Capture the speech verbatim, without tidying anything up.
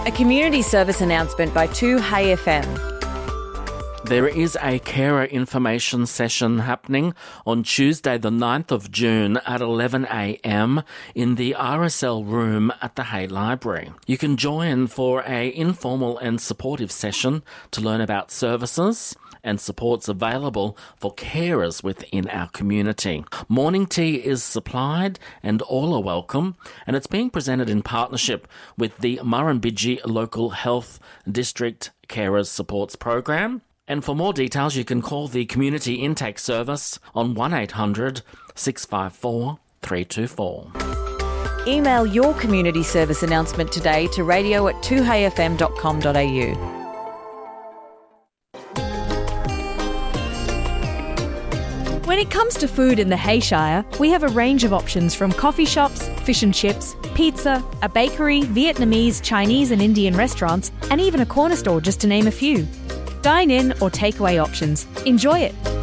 A community service announcement by two Hey F M. There is a carer information session happening on Tuesday the ninth of June at eleven a m in the R S L room at the Hay Library. You can join for a informal and supportive session to learn about services and supports available for carers within our community. Morning tea is supplied and all are welcome, and it's being presented in partnership with the Murrumbidgee Local Health District Carers Supports Program. And for more details, you can call the Community Intake Service on one eight hundred six five four three two four. Email your community service announcement today to radio at two hey f m dot com dot a u. When it comes to food in the Hayshire, we have a range of options from coffee shops, fish and chips, pizza, a bakery, Vietnamese, Chinese and Indian restaurants, and even a corner store, just to name a few. Dine in or takeaway options. Enjoy it.